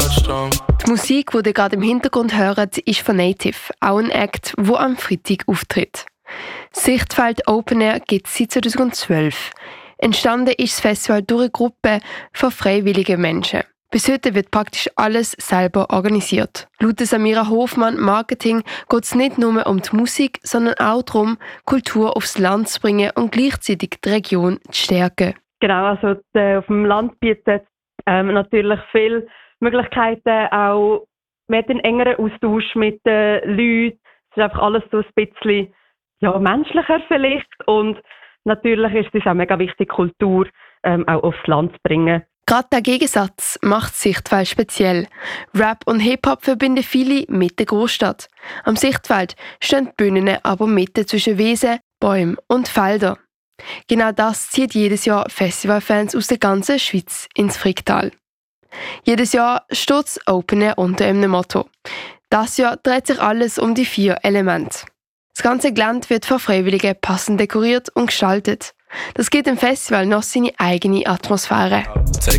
Die Musik, die ihr gerade im Hintergrund hört, ist von Native, auch ein Act, der am Freitag auftritt. Sichtfeld Open Air gibt es seit 2012. Entstanden ist das Festival durch eine Gruppe von freiwilligen Menschen. Bis heute wird praktisch alles selber organisiert. Laut Samira Hofmann Marketing geht es nicht nur um die Musik, sondern auch darum, Kultur aufs Land zu bringen und gleichzeitig die Region zu stärken. Genau, also auf dem Land bietet natürlich viele Möglichkeiten, auch mit den engeren Austausch mit den Leuten. Es ist einfach alles so ein bisschen menschlicher vielleicht. Und natürlich ist es auch mega wichtig, Kultur auch aufs Land zu bringen. Gerade der Gegensatz macht Sichtfeld speziell. Rap und Hip-Hop verbinden viele mit der Großstadt. Am Sichtfeld stehen die Bühnen aber mitten zwischen Wiesen, Bäumen und Feldern. Genau das zieht jedes Jahr Festivalfans aus der ganzen Schweiz ins Fricktal. Jedes Jahr steht das Open Air unter einem Motto. Das Jahr dreht sich alles um die 4 Elemente. Das ganze Gelände wird von Freiwilligen passend dekoriert und gestaltet. Das gibt dem Festival noch seine eigene Atmosphäre.